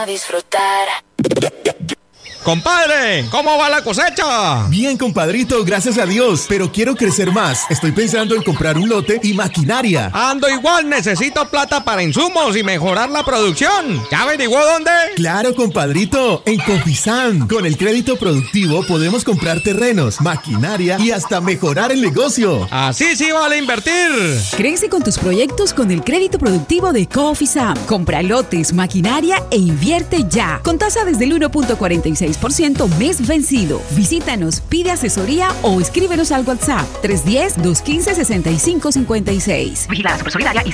disfrutar. Compadre, ¿cómo va la cosecha? Bien, compadrito, gracias a Dios, pero quiero crecer más. Estoy pensando en comprar un lote y maquinaria. Ando igual, necesito plata para insumos y mejorar la producción. ¿Ya averiguó dónde? Claro, compadrito, en Cofisan. Con el crédito productivo podemos comprar terrenos, maquinaria y hasta mejorar el negocio. Así sí vale invertir. Crece con tus proyectos con el crédito productivo de Cofisan. Compra lotes, maquinaria e invierte ya. Con tasa desde el 1.46% mes vencido. Visítanos, pide asesoría o escríbenos al WhatsApp 310-215-6556. Vigilada Supersolidaria y